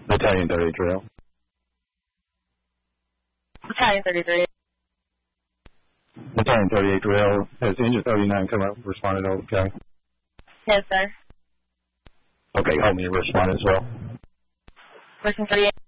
Battalion 38 drill. Battalion 33. Battalion 38 drill. Has Engine 39 come up, responded okay? Yes, sir. Okay, hold me, respond as well. Person 38.